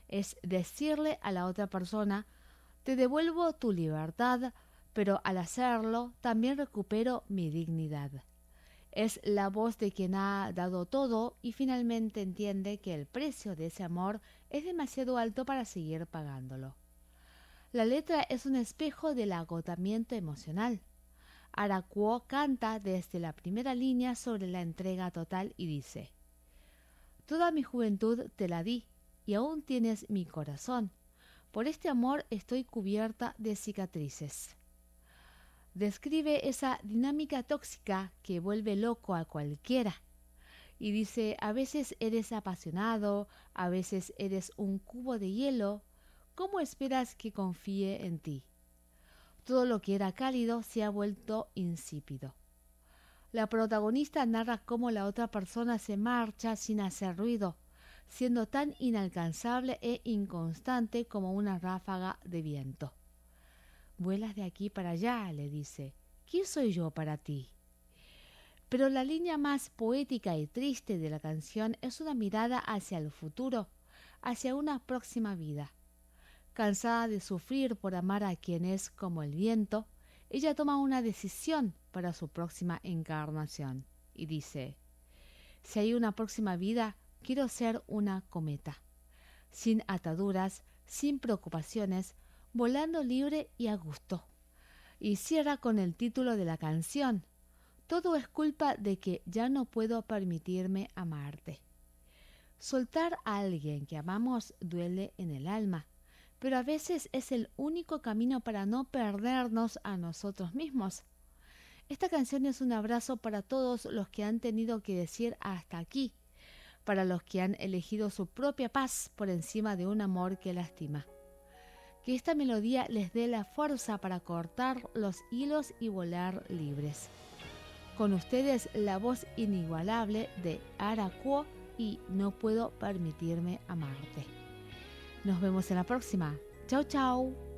Es decirle a la otra persona: te devuelvo tu libertad, pero al hacerlo también recupero mi dignidad. Es la voz de quien ha dado todo y finalmente entiende que el precio de ese amor es demasiado alto para seguir pagándolo. La letra es un espejo del agotamiento emocional. Araquó canta desde la primera línea sobre la entrega total y dice: toda mi juventud te la di y aún tienes mi corazón. Por este amor estoy cubierta de cicatrices. Describe esa dinámica tóxica que vuelve loco a cualquiera. Y dice: a veces eres apasionado, a veces eres un cubo de hielo. ¿Cómo esperas que confíe en ti? Todo lo que era cálido se ha vuelto insípido. La protagonista narra cómo la otra persona se marcha sin hacer ruido, siendo tan inalcanzable e inconstante como una ráfaga de viento. Vuelas de aquí para allá, le dice. ¿Quién soy yo para ti? Pero la línea más poética y triste de la canción es una mirada hacia el futuro, hacia una próxima vida. Cansada de sufrir por amar a quien es como el viento, ella toma una decisión para su próxima encarnación y dice: si hay una próxima vida, quiero ser una cometa, sin ataduras, sin preocupaciones, volando libre y a gusto. Y cierra con el título de la canción: todo es culpa de que ya no puedo permitirme amarte. Soltar a alguien que amamos duele en el alma, pero a veces es el único camino para no perdernos a nosotros mismos. Esta canción es un abrazo para todos los que han tenido que decir hasta aquí, para los que han elegido su propia paz por encima de un amor que lastima. Que esta melodía les dé la fuerza para cortar los hilos y volar libres. Con ustedes la voz inigualable de Araquó y No puedo permitirme amarte. Nos vemos en la próxima. Chau, chau.